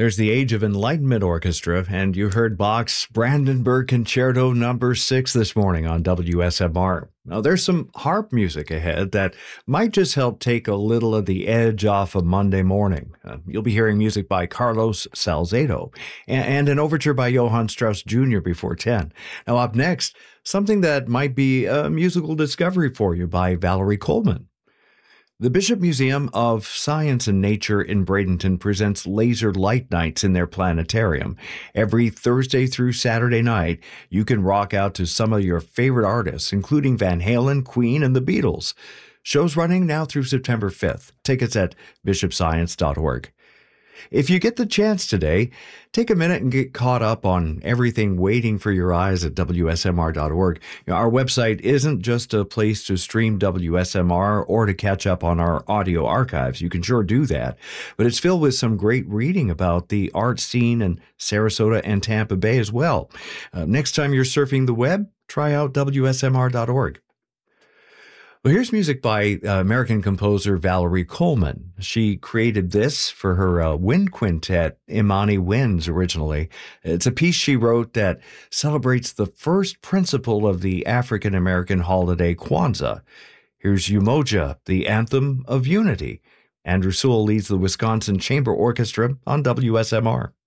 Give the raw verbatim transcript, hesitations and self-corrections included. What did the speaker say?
There's the Age of Enlightenment Orchestra, and you heard Bach's Brandenburg Concerto number six this morning on W S M R. Now, there's some harp music ahead that might just help take a little of the edge off a Monday morning. Uh, you'll be hearing music by Carlos Salcedo and, and an overture by Johann Strauss Junior before ten. Now, up next, something that might be a musical discovery for you by Valerie Coleman. The Bishop Museum of Science and Nature in Bradenton presents laser light nights in their planetarium. Every Thursday through Saturday night, you can rock out to some of your favorite artists, including Van Halen, Queen, and the Beatles. Show's running now through September fifth. Tickets at bishop science dot org. If you get the chance today, take a minute and get caught up on everything waiting for your eyes at W S M R dot org. You know, our website isn't just a place to stream W S M R or to catch up on our audio archives. You can sure do that, but it's filled with some great reading about the art scene in Sarasota and Tampa Bay as well. Uh, next time you're surfing the web, try out W S M R dot org. Well, here's music by uh, American composer Valerie Coleman. She created this for her uh, wind quintet, Imani Winds, originally. It's a piece she wrote that celebrates the first principle of the African-American holiday Kwanzaa. Here's Umoja, the anthem of unity. Andrew Sewell leads the Wisconsin Chamber Orchestra on W S M R.